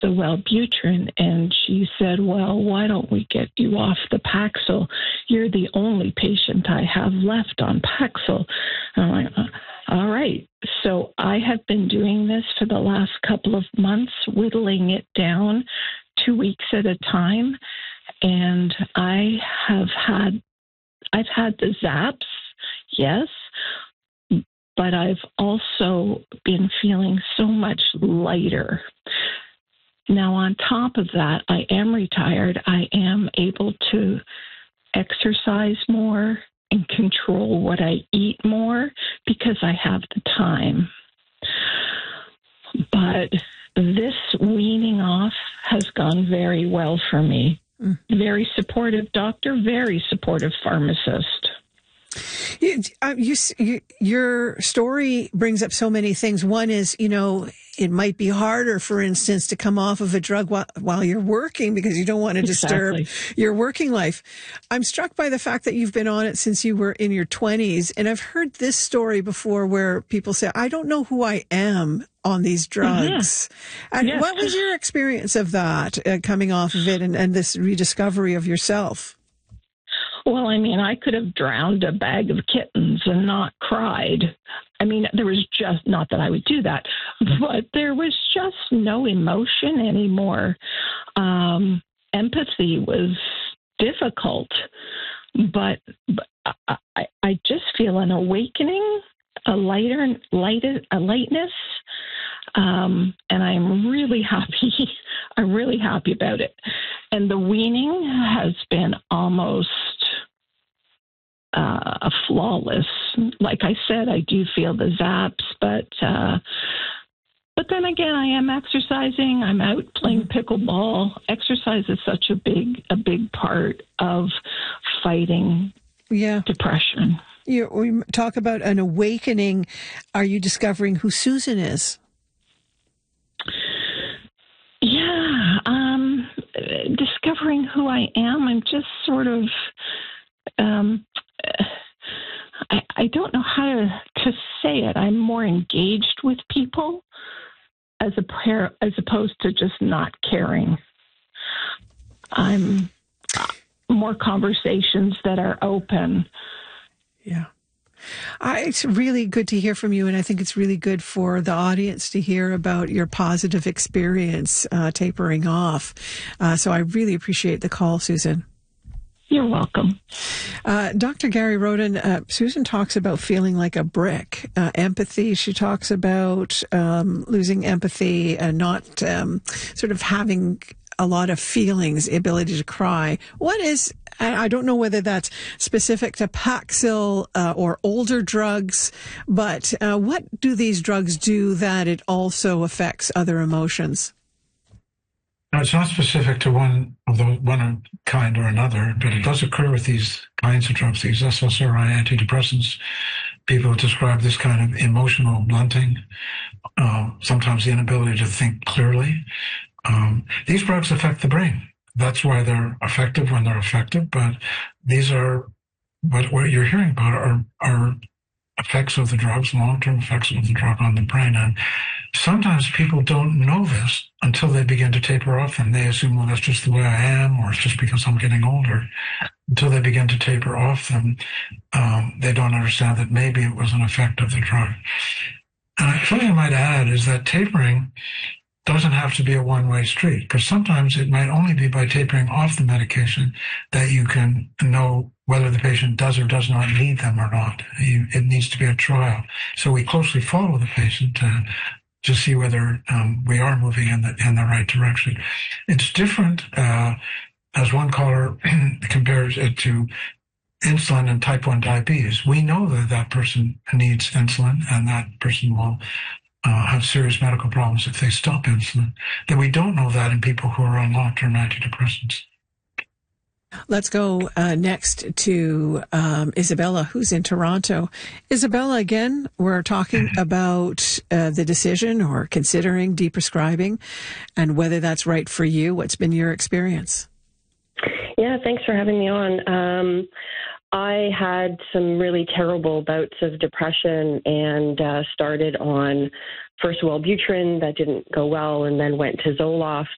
the Wellbutrin, and she said, well, why don't we get you off the Paxil? You're the only patient I have left on Paxil. And I'm like, all right. So I have been doing this for the last couple of months, whittling it down 2 weeks at a time. And I've had the zaps, yes, but I've also been feeling so much lighter. Now, on top of that, I am retired. I am able to exercise more and control what I eat more because I have the time. But this weaning off has gone very well for me. Very supportive doctor, very supportive pharmacist. Your story brings up so many things. One is, it might be harder, for instance, to come off of a drug while you're working because you don't want to disturb your working life. I'm struck by the fact that you've been on it since you were in your 20s. And I've heard this story before where people say, I don't know who I am on these drugs. Mm-hmm. And what was your experience of that, coming off of it and this rediscovery of yourself? Well, I mean, I could have drowned a bag of kittens and not cried. I mean, there was just, not that I would do that, but there was just no emotion anymore. Empathy was difficult, but I just feel an awakening, a lightness, and I'm really happy. I'm really happy about it. And the weaning has been almost flawless. Like I said, I do feel the zaps, but then again, I am exercising. I'm out playing pickleball. Exercise is such a big part of fighting depression. We talk about an awakening. Are you discovering who Susan is? Yeah, discovering who I am. I'm just sort of, I don't know how to say it. I'm more engaged with people as opposed to just not caring. I'm more conversations that are open. Yeah. It's really good to hear from you, and I think it's really good for the audience to hear about your positive experience tapering off. So I really appreciate the call, Susan. You're welcome. Dr. Gary Roden, Susan talks about feeling like a brick. Empathy, she talks about losing empathy and not sort of having a lot of feelings, the ability to cry. I don't know whether that's specific to Paxil or older drugs, but what do these drugs do that it also affects other emotions? No, it's not specific to one kind or another, but it does occur with these kinds of drugs, these SSRI antidepressants. People describe this kind of emotional blunting, sometimes the inability to think clearly. These drugs affect the brain. That's why they're effective when they're effective, but these are, what you're hearing about are effects of the drugs, long-term effects of the drug on the brain. And sometimes people don't know this until they begin to taper off, and they assume, well, that's just the way I am, or it's just because I'm getting older. Until they begin to taper off them, they don't understand that maybe it was an effect of the drug. Something I might add is that tapering doesn't have to be a one-way street, because sometimes it might only be by tapering off the medication that you can know whether the patient does or does not need them or not. It needs to be a trial. So we closely follow the patient to see whether we are moving in the right direction. It's different, as one caller compares it to insulin and type 1 diabetes. We know that person needs insulin, and that person will have serious medical problems if they stop insulin. Then we don't know that in people who are on long-term antidepressants. Let's go next to Isabella, who's in Toronto. Isabella, again, we're talking about the decision or considering deprescribing and whether that's right for you. What's been your experience? Yeah, thanks for having me on. I had some really terrible bouts of depression and started on first Wellbutrin. That didn't go well, and then went to Zoloft.